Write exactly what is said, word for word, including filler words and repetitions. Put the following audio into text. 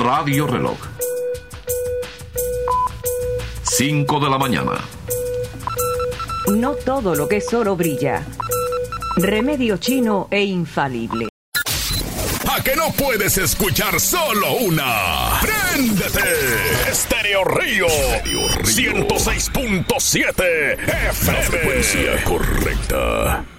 Radio Reloj. cinco de la mañana. No todo lo que es oro brilla. Remedio chino e infalible. ¿A que no puedes escuchar solo una? ¡Préndete! Estéreo Río, ciento seis punto siete F M. La frecuencia correcta.